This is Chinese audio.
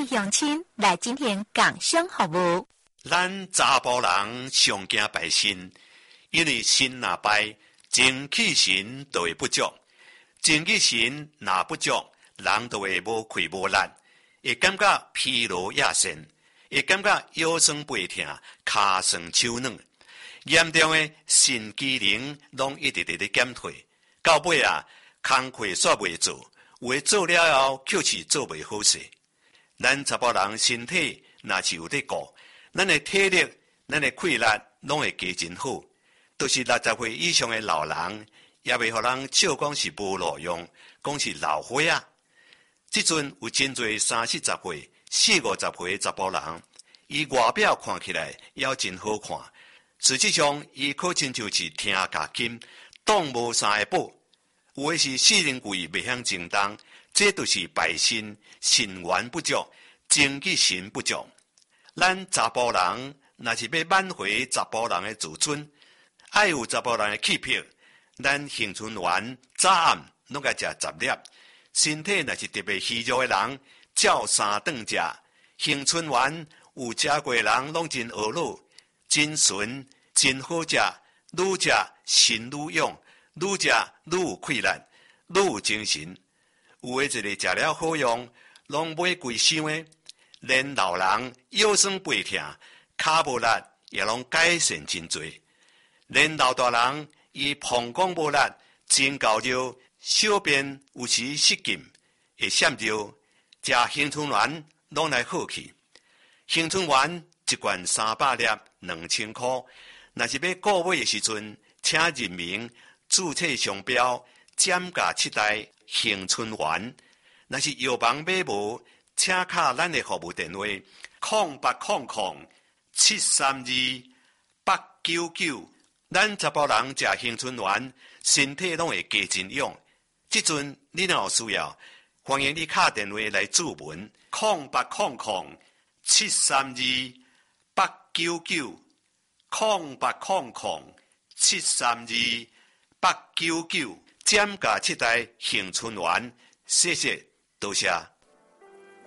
乡亲来进行共享服务。 咱查甫人上惊拜神，因为神若拜，精气神就会不足，精气神若不足，人就会无气无力，会感觉疲劳亚神，会感觉腰酸背痛、骹酸手软，严重的肾机能拢一直伫咧减退，到尾工课煞袂做，有诶做了后却是做袂好势。咱查甫人身体若是有咧顾，咱诶体力、咱诶气力拢会加真好。都是60岁以上诶老人，也袂互人笑讲是无路用，讲是老花啊。即阵有真侪30、40岁、40、50岁诶查甫人，伊外表看起来也真好看，实际上伊可亲像是听假金，当无啥会宝。有诶是四人贵袂晓精动，这就是败神，神元不足，精气神不足。咱查甫人若是要挽回查甫人诶自尊，爱有查甫人诶气魄，咱杏春丸早暗拢该食10粒。身体若是特别虚弱诶人，照3顿食。杏春丸有食过诶人拢真学老，真纯，真好食，愈食神愈勇，愈食愈有气力，愈有精神。有诶一个食了好用，拢买贵箱诶，连老人腰酸背痛、骹无力也拢改善真多。连老大人伊膀胱无力、真高热、小便有时失禁，会闪热，食杏春丸拢来好去。杏春丸一罐300粒，2000块。若是要购买的时阵，请认明注册商标减价7代杏春丸。若是药房买无，请敲咱的服务电话0800-732-899。咱查甫人食杏春丸，身体拢会加真勇。即阵你若有需要，欢迎你敲电话来注文0800-732-899，0800-732-899，减价7代杏春丸。谢谢，多谢。